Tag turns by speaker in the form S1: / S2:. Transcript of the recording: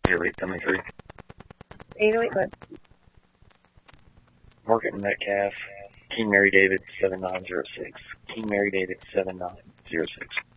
S1: 08 coming through.
S2: 808 what?
S1: Morgan Metcalf, King Mary David 7906. King Mary David 7906.